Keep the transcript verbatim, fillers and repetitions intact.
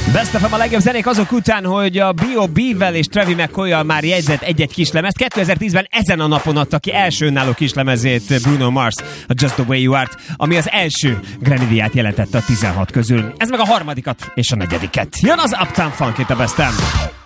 Best of a legjobb zenék azok után, hogy a bé o bé-vel és Travis McCoy-jal már jegyzett egy-egy kislemezt. kétezer-tízben ezen a napon adta ki első önálló kislemezét Bruno Mars, a Just the Way You Are, ami az első Grammy-díját jelentette a tizenhat közül. Ez meg a harmadikat és a negyediket. Jön az Uptown Funk itt a Best of.